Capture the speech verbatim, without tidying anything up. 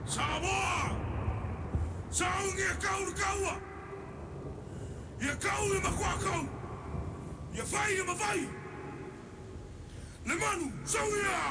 Samoa! Saungi e kau na kaua! Ia kau ia makua kau! Ia whai ia mawhai! Le manu, saungi a!